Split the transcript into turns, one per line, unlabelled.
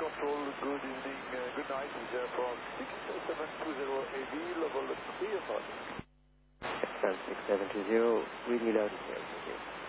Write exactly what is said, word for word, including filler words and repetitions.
Control, good evening, uh, good night. This is from six seven two zero A B, level three of us.
From six seven two zero, read me loud and clear. Thank you.